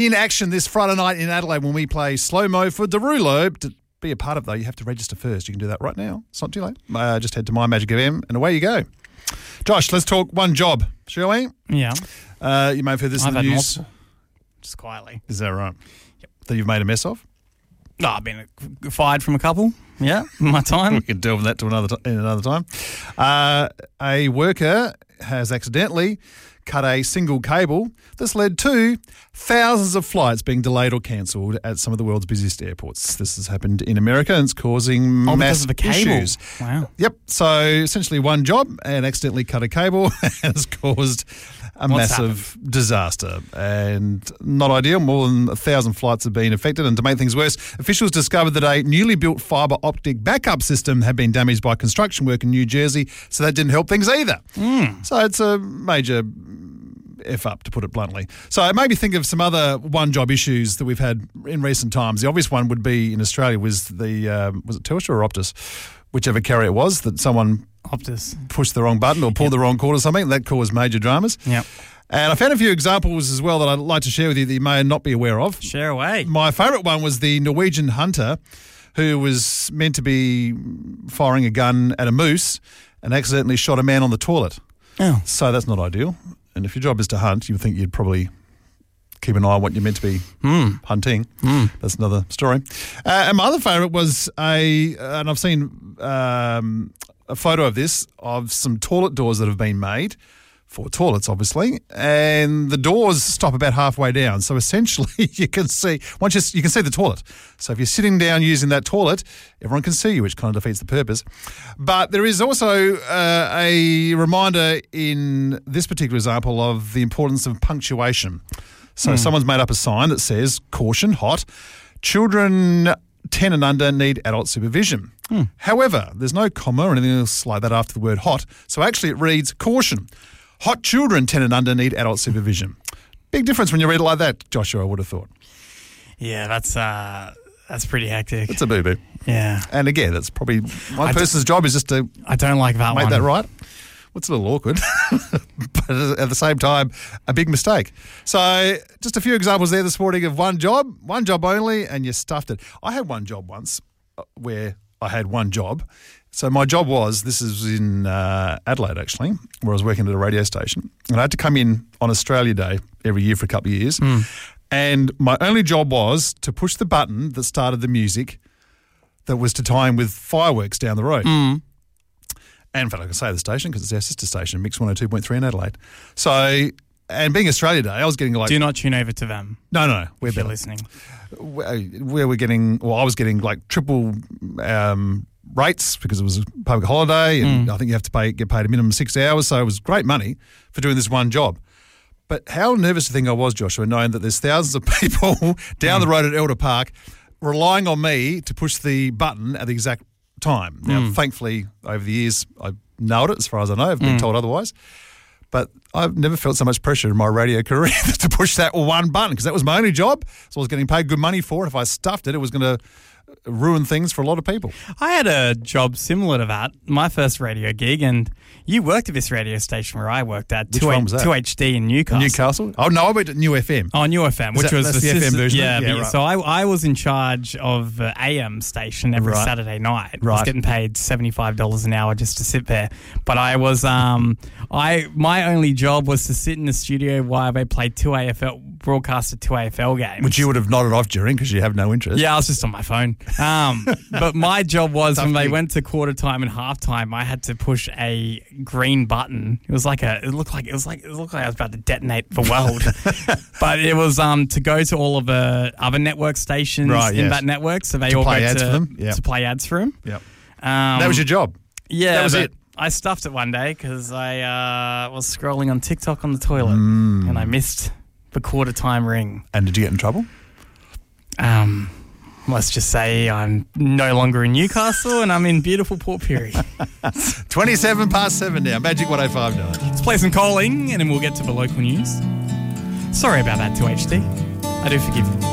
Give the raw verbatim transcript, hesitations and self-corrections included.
In action this Friday night in Adelaide when we play Slow Mo for Derulo. To be a part of it, though, you have to register first. You can do that right now. It's not too late. Uh, just head to My Magic F M and away you go. Josh, let's talk one job, shall we? Yeah. Uh, you may have heard this I've in the had news. multiple. Just quietly. Is that right? Yep. That you've made a mess of? No, I've been fired from a couple. Yeah, in my time. We can delve in that to another t- in another time. Uh, a worker has accidentally cut a single cable that's led to thousands of flights being delayed or cancelled at some of the world's busiest airports. This has happened in America and it's causing Oh, because mass of the cable. issues. Wow. Yep. So essentially one job and accidentally cut a cable has caused a What's massive disaster and not ideal. More than a thousand flights have been affected. And to make things worse, officials discovered that a newly built fibre optic backup system had been damaged by construction work in New Jersey. So that didn't help things either. Mm. So it's a major F up, to put it bluntly. So it made me think of some other one-job issues that we've had in recent times. The obvious one would be in Australia was the, um, was it Telstra or Optus? Whichever carrier it was, that someone Optus pushed the wrong button or pulled Yep. the wrong cord or something. That caused major dramas. Yep. And I found a few examples as well that I'd like to share with you that you may not be aware of. Share away. My favourite one was the Norwegian hunter who was meant to be firing a gun at a moose and accidentally shot a man on the toilet. Oh. So that's not ideal. And if your job is to hunt, you would think you'd probably keep an eye on what you're meant to be Mm. hunting. Mm. That's another story. Uh, and my other favourite was a, and I've seen um, a photo of this, of some toilet doors that have been made for toilets, obviously, and the doors stop about halfway down. So essentially, you can see once you you can see the toilet. So if you're sitting down using that toilet, everyone can see you, which kind of defeats the purpose. But there is also uh, a reminder in this particular example of the importance of punctuation. So Hmm. someone's made up a sign that says "Caution, hot. Children ten and under need adult supervision." Hmm. However, there's no comma or anything else like that after the word hot. So actually it reads "Caution. Hot children ten and under need adult supervision." Big difference when you read it like that, Joshua, I would have thought. Yeah, that's uh, that's pretty hectic. It's a boo-boo. Yeah. And again, that's probably one I person's job is just to I don't like that make one. that right. Well, it's a little awkward, but at the same time, a big mistake. So just a few examples there this morning of one job, one job only, and you stuffed it. I had one job once uh, where I had one job. So my job was, this is in uh, Adelaide actually, where I was working at a radio station. And I had to come in on Australia Day every year for a couple of years. Mm. And my only job was to push the button that started the music that was to tie in with fireworks down the road. Mm. And in fact, I can say the station because it's our sister station, Mix one oh two point three in Adelaide. So, and being Australia Day, I was getting like... Do not tune over to them. No, no, no. We're If you're better. listening. Where we're getting... Well, I was getting like triple um, rates because it was a public holiday and Mm. I think you have to pay get paid a minimum six hours. So it was great money for doing this one job. But how nervous do you think I was, Joshua, knowing that there's thousands of people down Mm. the road at Elder Park relying on me to push the button at the exact time. Now, Mm. thankfully, over the years, I nailed it as far as I know. I've been Mm. told otherwise. But I've never felt so much pressure in my radio career to push that one button because that was my only job. So I was getting paid good money for it. If I stuffed it, it was going to ruin things for a lot of people. I had a job similar to that, my first radio gig, and you worked at this radio station where I worked at, Which one was that? two H D in Newcastle. Newcastle? Oh, no, I went to New F M. Oh, New F M, Is which that- was that's the F M sister- version of it? Yeah, Yeah, but- right. so I, I was in charge of the A M station every Right. Saturday night. I was Right. getting paid seventy-five dollars an hour just to sit there. But I was, um, I my only job was to sit in the studio while they played two A F L, broadcasted two A F L games. Which you would have nodded off during because you have no interest. Yeah, I was just on my phone. Um, but my job was Tough when they gig. went to quarter time and half time, I had to push a green button. It was like a, it looked like, it was like, it looked like I was about to detonate the world. But it was um, to go to all of the other network stations Right, in yes. that network. So they To all play got ads to, for them? Yeah. to play ads for them. Yep. Um, That was your job. Yeah. that was but it. I stuffed it one day because I uh, was scrolling on TikTok on the toilet Mm. and I missed the quarter time ring. And did you get in trouble? Um, let's just say I'm no longer in Newcastle and I'm in beautiful Port Pirie. twenty-seven past seven now. Magic one oh five nine. Let's play some calling and then we'll get to the local news. Sorry about that, two H D. I do forgive you.